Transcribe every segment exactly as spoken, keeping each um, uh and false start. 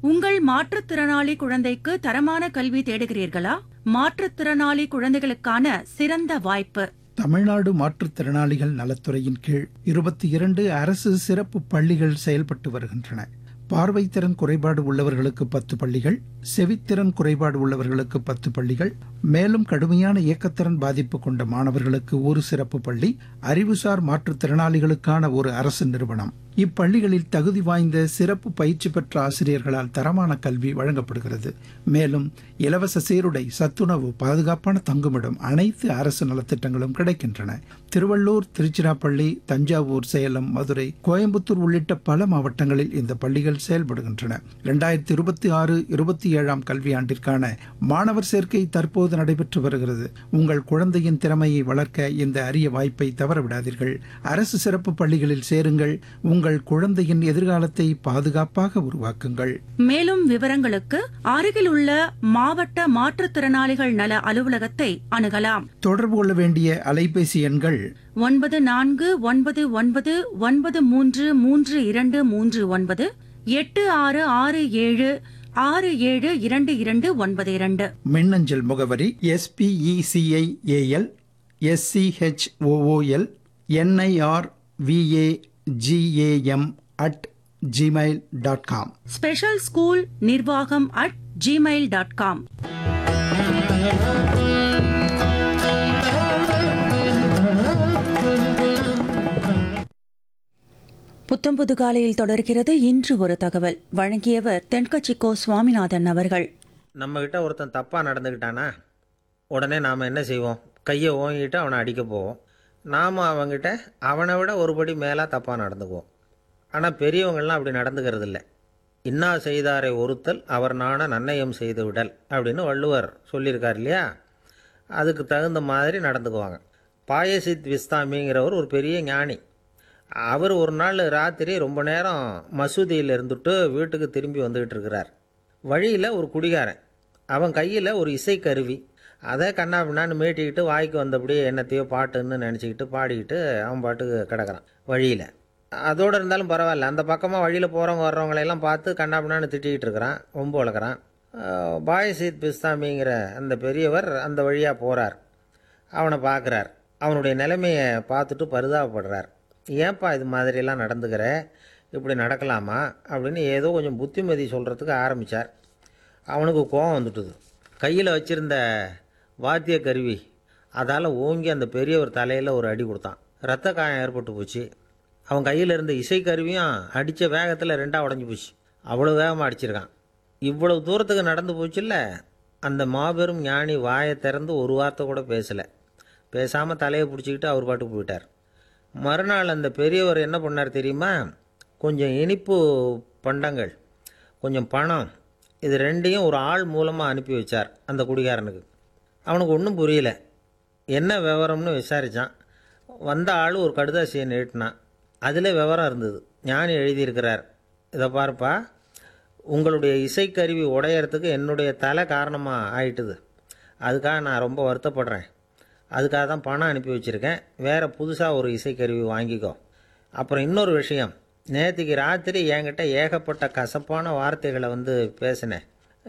உங்கள் மாற்றுத்திறனாளி குழந்தைக்கு தரமான கல்வி தேடுகிறீர்களா? மாற்றுத்திறனாளி குழந்தைகளுக்கான சிறந்த வாய்ப்பு. தமிழ்நாடு மாற்றுத்திறனாளிகள் நலத்துறையின் கீழ் இருபத்தி இரண்டு அரசு சிறப்பு பள்ளிகள் செயல்பட்டு வருகின்றன. பார்வைத்திறன் குறைபாடு உள்ளவர்களுக்கு பத்து பள்ளிகள், செவித்திறன் குறைபாடு உள்ளவர்களுக்கு பத்து பள்ளிகள், மேலும் கடுமையான இயக்கத்திறன் பாதிப்பு கொண்ட மாணவர்களுக்கு ஒரு சிறப்பு பள்ளி, அறிவுசார் மாற்றுத்திறனாளிகளுக்கான ஒரு அரசு நிறுவனம். இப்பள்ளிகளில் தகுதி வாய்ந்த சிறப்பு பயிற்சி பெற்ற ஆசிரியர்களால் தரமான கல்வி வழங்கப்படுகிறது. மேலும் இலவச சீருடை, சத்துணவு, பாதுகாப்பான தங்குமிடம், அனைத்து அரசு நலத்திட்டங்களும் கிடைக்கின்றன. திருவள்ளூர், திருச்சிராப்பள்ளி, தஞ்சாவூர், சேலம், மதுரை, கோயம்புத்தூர் உள்ளிட்ட பல மாவட்டங்களில் இந்த பள்ளிகள் செயல்படுகின்றன. இரண்டாயிரத்தி இருபத்தி ஆறு இருபத்தி ஏழாம் கல்வியாண்டிற்கான மாணவர் சேர்க்கை தற்போது நடைபெற்று வருகிறது. உங்கள் குழந்தையின் திறமையை வளர்க்க இந்த அரிய வாய்ப்பை தவறவிடாதீர்கள். அரசு சிறப்பு பள்ளிகளில் சேருங்கள். உங்கள் குழந்தையின் எதிர்காலத்தை பாதுகாப்பாக உருவாக்குங்கள். மேலும் விவரங்களுக்கு அருகில் உள்ள மாவட்ட மாற்றுத்திறனாளிகள் நல அலுவலகத்தை அணுகலாம். தொடர்பு கொள்ள வேண்டிய அலைபேசி எண்கள் ஒன்பது நான்கு ஒன்பது ஒன்பது ஒன்பது மூன்று மூன்று இரண்டு மூன்று ஒன்பது, எட்டு ஆறு ஆறு ஏழு ஆறு ஏழு இரண்டு இரண்டு ஒன்பது இரண்டு. மின்னஞ்சல் முகவரி எஸ்பிஇசிஐஏஎல் S C H O O L NIR VAGAM at Gmail dot com. Special school நிர்வாகம் அட் ஜிமெயில் டாட் காம். புத்தம்புது காலையில் தொடர்கிறது இன்று ஒரு தகவல். வழங்கியவர் தென்கட்சிக்கோ சுவாமிநாதன் அவர்கள். நம்மக்கிட்ட ஒருத்தன் தப்பாக நடந்துக்கிட்டானா உடனே நாம் என்ன செய்வோம்? கையை ஓங்கிட்டு அவனை அடிக்க போவோம். நாம் அவங்ககிட்ட அவனை விட ஒருபடி மேலாக தப்பாக நடந்துக்குவோம். ஆனால் பெரியவங்கள்லாம் அப்படி நடந்துக்கிறது இல்லை. இன்னா செய்தாரை ஒருத்தல் அவர் நாண நன்னயம் செய்து விடல் அப்படின்னு வள்ளுவர் சொல்லியிருக்கார் இல்லையா? அதுக்கு தகுந்த மாதிரி நடந்துக்குவாங்க. பாயசித் விஸ்தாமிங்கிறவர் ஒரு பெரிய ஞானி. அவர் ஒரு நாள் ராத்திரி ரொம்ப நேரம் மசூதியில் இருந்துட்டு வீட்டுக்கு திரும்பி வந்துக்கிட்டு இருக்கிறார். வழியில் ஒரு குடிகாரன், அவன் கையில் ஒரு இசைக்கருவி, அதை கண்ணா பின்னான்னு மீட்டிக்கிட்டு வாய்க்கு வந்தபடியே என்னத்தையோ பாட்டுன்னு நினச்சிக்கிட்டு பாடிக்கிட்டு அவன் பாட்டுக்கு கிடக்கிறான் வழியில். அதோடு இருந்தாலும் பரவாயில்ல, அந்த பக்கமாக வழியில் போகிறவங்க வர்றவங்களையெல்லாம் பார்த்து கண்ணா பின்னான்னு திட்டிக்கிட்டு இருக்கிறான், ரொம்ப வளர்க்குறான். பாயசித் பிஸ்தாமிங்கிற அந்த பெரியவர் அந்த வழியாக போகிறார். அவனை பார்க்குறார். அவனுடைய நிலைமையை பார்த்துட்டு பரிதாபப்படுறார். ஏன்ப்பா இது மாதிரியெல்லாம் நடந்துக்கிற, இப்படி நடக்கலாமா அப்படின்னு ஏதோ கொஞ்சம் புத்திமதி சொல்கிறதுக்கு ஆரம்பித்தார். அவனுக்கு கோபம் வந்துட்டுது. கையில் வச்சுருந்த வாத்திய கருவி அதால் ஓங்கி அந்த பெரியவர் தலையில் ஒரு அடி கொடுத்தான். ரத்த காயம் ஏற்பட்டு போச்சு. அவன் கையில் இருந்த இசைக்கருவியும் அடித்த வேகத்தில் ரெண்டாக உடஞ்சி போச்சு. அவ்வளோ வேகமாக அடிச்சிருக்கான். இவ்வளவு தூரத்துக்கு நடந்து போச்சுல்ல. அந்த மாபெரும் ஞானி வாயை திறந்து ஒரு வார்த்தை கூட பேசலை. பேசாமல் தலையை பிடிச்சிக்கிட்டு அவர் பாட்டுக்கு போயிட்டார். மறுநாள் அந்த பெரியவர் என்ன பண்ணார் தெரியுமா? கொஞ்சம் இனிப்பு பண்டங்கள், கொஞ்சம் பணம், இது ரெண்டையும் ஒரு ஆள் மூலமாக அனுப்பி வச்சார் அந்த குடிகாரனுக்கு. அவனுக்கு ஒன்றும் புரியல. என்ன விவரம்னு விசாரித்தான். வந்த ஆள் ஒரு கடுதாசியை நீட்டினான். அதில் விவரம் இருந்தது. ஞானி எழுதியிருக்கிறார், இதை பார்ப்பா, உங்களுடைய இசைக்கருவி உடையறதுக்கு என்னுடைய தலை காரணமாக ஆயிட்டுது. அதுக்காக நான் ரொம்ப வருத்தப்படுறேன். அதுக்காக தான் பணம் அனுப்பி வச்சுருக்கேன். வேறு புதுசாக ஒரு இசைக்கருவி வாங்கிக்கோ. அப்புறம் இன்னொரு விஷயம், நேற்றுக்கு ராத்திரி என்கிட்ட ஏகப்பட்ட கசப்பான வார்த்தைகளை வந்து பேசினேன்.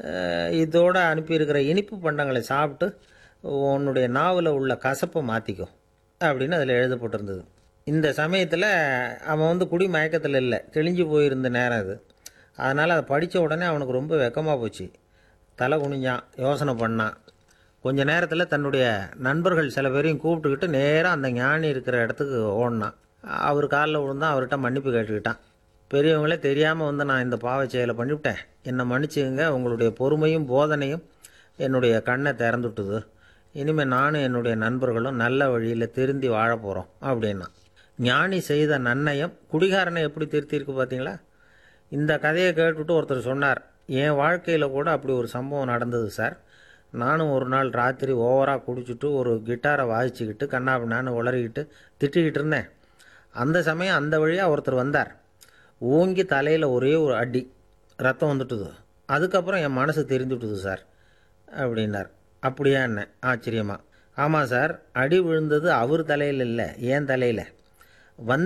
இதோடு அனுப்பியிருக்கிற இனிப்பு பண்டங்களை சாப்பிட்டு உன்னுடைய நாவில் உள்ள கசப்பை மாற்றிக்கோ அப்படின்னு அதில் எழுதப்பட்டிருந்தது. இந்த சமயத்தில் அவன் வந்து குடி மயக்கத்தில் இல்லை, தெளிஞ்சு போயிருந்த நேரம் அது. அதனால் அதை படித்த உடனே அவனுக்கு ரொம்ப வெக்கமாக போச்சு. தலை குனிஞ்சான், யோசனை பண்ணான். கொஞ்ச நேரத்தில் தன்னுடைய நண்பர்கள் சில பேரையும் கூப்பிட்டுக்கிட்டு நேராக அந்த ஞானி இருக்கிற இடத்துக்கு ஓடினான். அவர் காலில் விழுந்தான். அவர்கிட்ட மன்னிப்பு கேட்டுக்கிட்டான். பெரியவங்களே தெரியாமல் வந்து நான் இந்த பாவ செயலை பண்ணிவிட்டேன், என்னை மன்னிச்சுங்க. உங்களுடைய பொறுமையும் போதனையும் என்னுடைய கண்ணை திறந்துட்டுது. இனிமேல் நானும் என்னுடைய நண்பர்களும் நல்ல வழியில் திருந்தி வாழ போகிறோம் அப்படின்னா. ஞானி செய்த நன்னயம் குடிகாரனை எப்படி திருத்தியிருக்கு பார்த்தீங்களா? இந்த கதையை கேட்டுவிட்டு ஒருத்தர் சொன்னார், என் வாழ்க்கையில் கூட அப்படி ஒரு சம்பவம் நடந்தது சார். நானும் ஒரு நாள் ராத்திரி ஓவராக குடிச்சிட்டு ஒரு கிட்டாரை வாசிச்சுக்கிட்டு கண்ணாபின்னான்னு உளறிக்கிட்டு திட்டிக்கிட்டு இருந்தேன். அந்த சமயம் அந்த வழியாக ஒருத்தர் வந்தார். ஓங்கி தலையில் ஒரே ஒரு அடி, ரத்தம் வந்துட்டுது. அதுக்கப்புறம் என் மனசு தெரிந்துவிட்டுது சார் அப்படின்னார். அப்படியா என்ன ஆச்சரியமா? ஆமாம் சார், அடி விழுந்தது அவர் தலையில் இல்லை, என் தலையில். வந்த